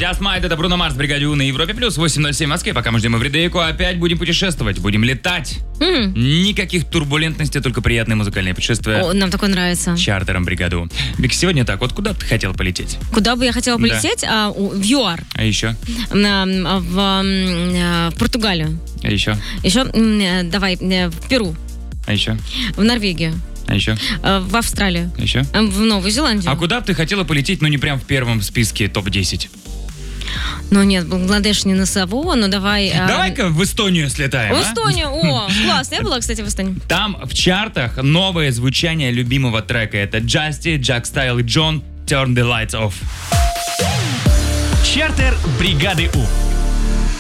Just Might, это Бруно Марс, Бригаде У на Европе Плюс, 8:07 в Москве. Пока мы ждем Эвридейку, опять будем путешествовать, будем летать. Никаких турбулентностей, только приятные музыкальные путешествия. О, нам такое нравится. Чартером Бригады У. Вик, сегодня так, вот куда бы ты хотел полететь? Куда бы я хотела полететь? В ЮАР. А еще? В Португалию. А еще? Еще, давай, в Перу. А еще? В Норвегию. А еще? В Австралию. А еще? В Новую Зеландию. А куда бы ты хотела полететь, ну не прям в первом списке топ-10? Ну нет, Бангладеш не на сову, но давай... Давай-ка в Эстонию слетаем, В Эстонию, о, классно. Я была, кстати, в Эстонии. Там в чартах новое звучание любимого трека. Это Justy, Jack Style и John, Turn the Lights Off. Чартер Бригады У.